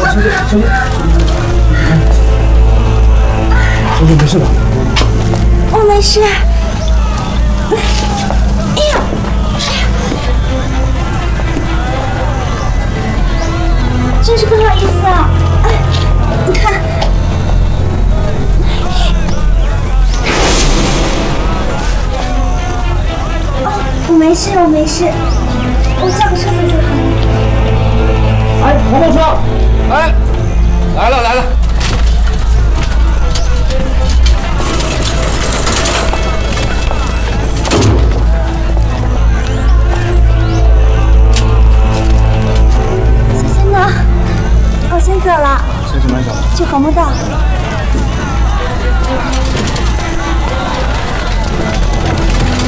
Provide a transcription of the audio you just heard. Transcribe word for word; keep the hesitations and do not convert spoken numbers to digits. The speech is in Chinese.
小姐，小姐，小姐没事吧？ 我没事。哎呀，真是不好意思啊！哎，你看，哦，我没事，我没事，我叫个车子就好了。 哎，黄包车，哎，来了来了。 我先走了， 先去买酒， 去红木道。